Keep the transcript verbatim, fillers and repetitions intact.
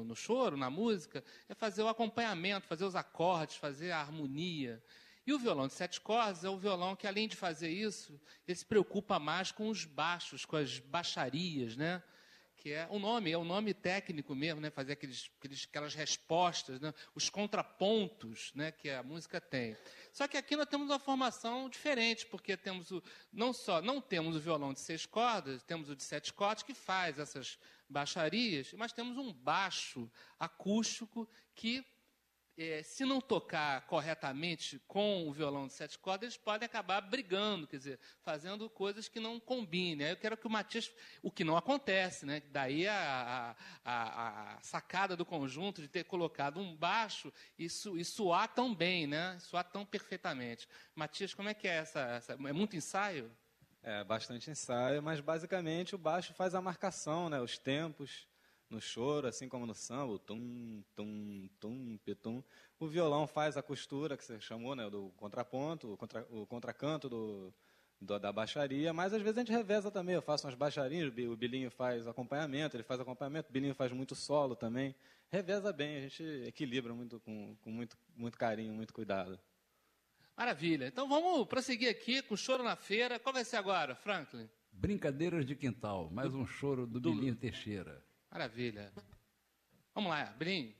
no choro, na música, é fazer o acompanhamento, fazer os acordes, fazer a harmonia. E o violão de sete cordas é o violão que, além de fazer isso, ele se preocupa mais com os baixos, com as baixarias, né? Que é o nome, é o nome técnico mesmo, né? Fazer aqueles, aqueles, aquelas respostas, né? Os contrapontos, né? Que a música tem. Só que aqui nós temos uma formação diferente, porque temos o, não só não temos o violão de seis cordas, temos o de sete cordas que faz essas baixarias, mas temos um baixo acústico que, É, se não tocar corretamente com o violão de sete cordas, eles podem acabar brigando, quer dizer, fazendo coisas que não combinem. Eu quero que o Matias, o que não acontece, né? Daí a, a, a sacada do conjunto de ter colocado um baixo e, su, e soar tão bem, né? Soar tão perfeitamente. Matias, como é que é essa, essa? É muito ensaio? É, bastante ensaio, mas basicamente o baixo faz a marcação, né? Os tempos. No choro, assim como no samba, o tum, tum, tum, pitum. O violão faz a costura, que você chamou, né, do contraponto, o, contra, o contracanto do, do, da baixaria, mas às vezes a gente reveza também. Eu faço umas baixarinhas, o Bilinho faz acompanhamento, ele faz acompanhamento, o Bilinho faz muito solo também. Reveza bem, a gente equilibra muito, com, com muito, muito carinho, muito cuidado. Maravilha. Então vamos prosseguir aqui com o Choro na Feira. Qual vai ser agora, Franklin? Brincadeiras de Quintal, mais um choro do, do... Bilinho Teixeira. Maravilha. Vamos lá, Bilinho.